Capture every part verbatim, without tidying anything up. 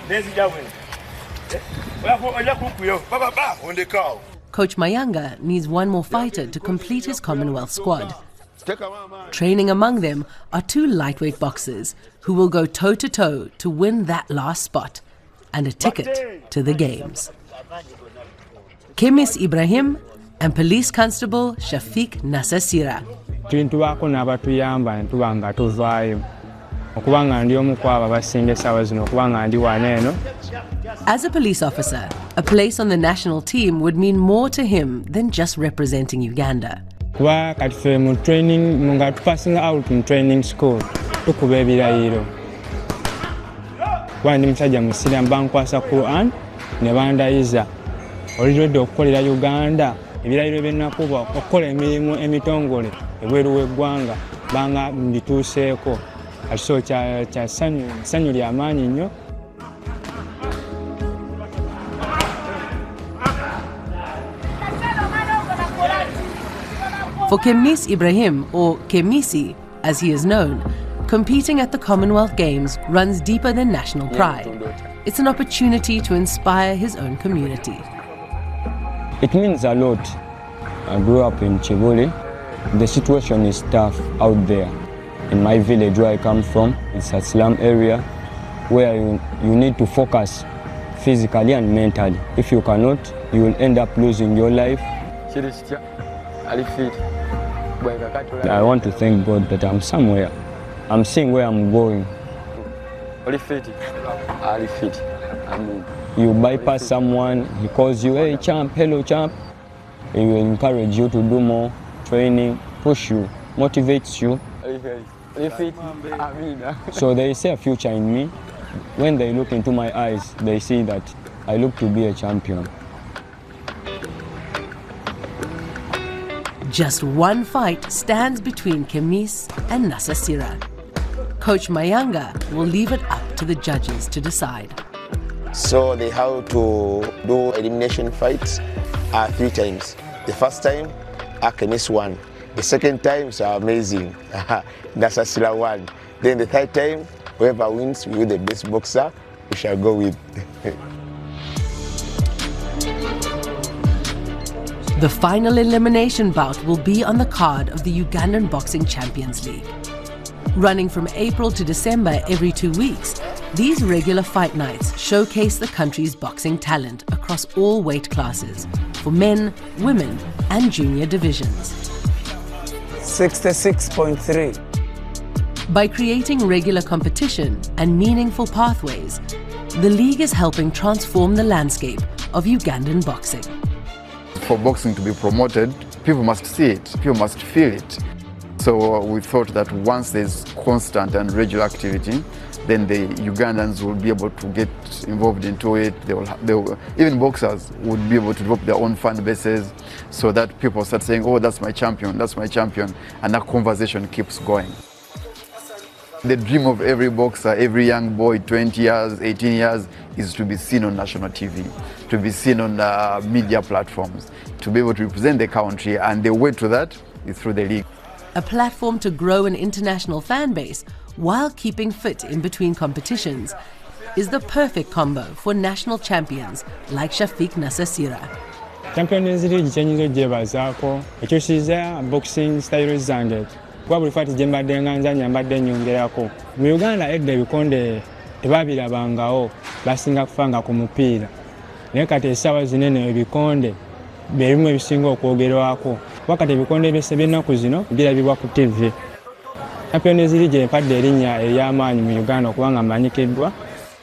Coach Mayanga needs one more fighter to complete his Commonwealth squad. Training among them are two lightweight boxers who will go toe-to-toe to win that last spot and a ticket to the Games. Kemis Ibrahim and Police Constable Shafiq Nasasira. As a police officer, a place on the national team would mean more to him than just representing Uganda. Training, passing out in training school. When I'm Muslim Bankwasa Quran, Nevanda is a original Korea Uganda, if I live in Nakuba, or Kolemi Emitongoli, a Weru Guanga, Banga, Mitu Seko, I saw Sanuri Amani. For Kemis Ibrahim, or Kemisi as he is known, competing at the Commonwealth Games runs deeper than national pride. It's an opportunity to inspire his own community. It means a lot. I grew up in Chibuli. The situation is tough out there. In my village where I come from, it's a slum area where you, you need to focus physically and mentally. If you cannot, you will end up losing your life. I want to thank God that I'm somewhere. I'm seeing where I'm going. You bypass someone, he calls you, hey champ, hello champ. He will encourage you to do more training, push you, motivates you. So they see a future in me. When they look into my eyes, they see that I look to be a champion. Just one fight stands between Kemis and Nasasira. Coach Mayanga will leave it up to the judges to decide. So they have to do elimination fights uh, three times. The first time, Kemis won. The second time is amazing. Nasasira won. Then the third time, whoever wins with the best boxer, we shall go with. The final elimination bout will be on the card of the Ugandan Boxing Champions League. Running from April to December every two weeks, these regular fight nights showcase the country's boxing talent across all weight classes, for men, women, and junior divisions. sixty-six point three. By creating regular competition and meaningful pathways, the league is helping transform the landscape of Ugandan boxing. For boxing to be promoted, people must see it, people must feel it. So uh, we thought that once there's constant and regular activity, then the Ugandans will be able to get involved into it. They will, they will, even boxers would be able to develop their own fan bases so that people start saying, oh, that's my champion, that's my champion, and that conversation keeps going. The dream of every boxer, every young boy, twenty years, eighteen years, is to be seen on national T V, to be seen on uh, media platforms, to be able to represent the country, and the way to that is through the league. A platform to grow an international fan base while keeping fit in between competitions is the perfect combo for national champions like Shafiq Nasasira. Champions League chenyizo jebazako, ekyo boxing style zange. Kwa buli fati jembadde nganja nyambadde nyongerako. Mu Uganda edda ebikonde tebabirabangawo basinga kufanga ku mupiira. Naye kati essaawa zinene ebikonde birimu ebisinga okwogerwako. Wakati ebikonde byose by'ennaku zino birabibwa ku T V. Champions League empadde erinnya ery'amaanyi mu Uganda okubanga mmanyikiddwa.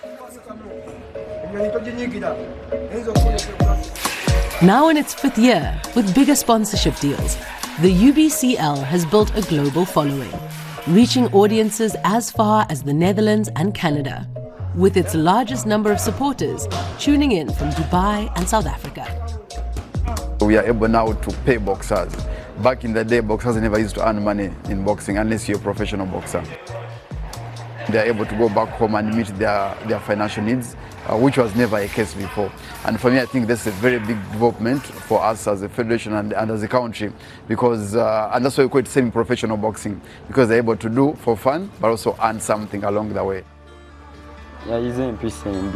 Now in its fifth year, with bigger sponsorship deals, the U B C L has built a global following, reaching audiences as far as the Netherlands and Canada, with its largest number of supporters tuning in from Dubai and South Africa. We are able now to pay boxers. Back in the day, boxers never used to earn money in boxing unless you're a professional boxer. They are able to go back home and meet their, their financial needs, uh, which was never a case before. And for me, I think that's a very big development for us as a federation and, and as a country, because, uh, and that's why we call it semi-professional boxing, because they're able to do for fun, but also earn something along the way. Yeah, he's in peace.